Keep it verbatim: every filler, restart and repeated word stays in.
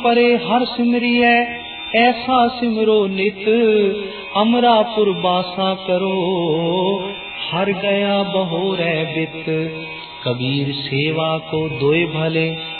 परे हर सिमरिय ऐसा सिमरो नित, अमरापुर बासा करो हर गया बहोरे बित। कबीर सेवा को दोए भले